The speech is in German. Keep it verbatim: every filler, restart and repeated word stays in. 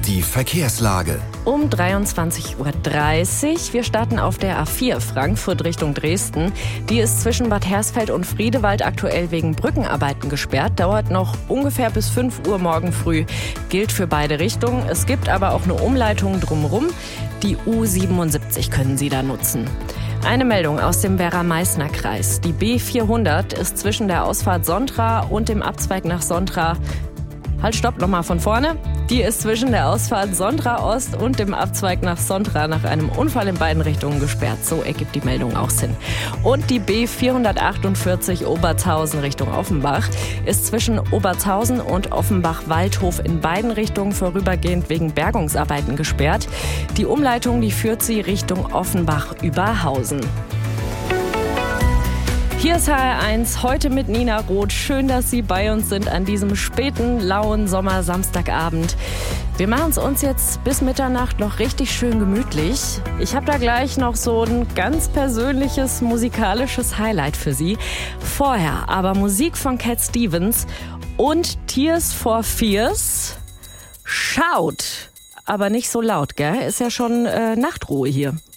Die Verkehrslage. Um dreiundzwanzig Uhr dreißig. Wir starten auf der A vier Frankfurt Richtung Dresden. Die ist zwischen Bad Hersfeld und Friedewald aktuell wegen Brückenarbeiten gesperrt. Dauert noch ungefähr bis fünf Uhr morgen früh. Gilt für beide Richtungen. Es gibt aber auch eine Umleitung drumherum. Die U siebenundsiebzig können Sie da nutzen. Eine Meldung aus dem Werra-Meißner-Kreis. Die B vierhundert ist zwischen der Ausfahrt Sontra und dem Abzweig nach Sontra. Halt, stopp, nochmal von vorne. Die ist zwischen der Ausfahrt Sontra Ost und dem Abzweig nach Sontra nach einem Unfall in beiden Richtungen gesperrt. So ergibt die Meldung auch Sinn. Und die B vierhundertachtundvierzig Obertshausen Richtung Offenbach ist zwischen Obertshausen und Offenbach-Waldhof in beiden Richtungen vorübergehend wegen Bergungsarbeiten gesperrt. Die Umleitung, die führt sie Richtung Offenbach-Überhausen. Hier ist H R eins, heute mit Nina Roth. Schön, dass Sie bei uns sind an diesem späten, lauen Sommer-Samstagabend. Wir machen es uns jetzt bis Mitternacht noch richtig schön gemütlich. Ich habe da gleich noch so ein ganz persönliches musikalisches Highlight für Sie. Vorher aber Musik von Cat Stevens und Tears for Fears. Schaut, aber nicht so laut, gell? Ist ja schon äh, Nachtruhe hier.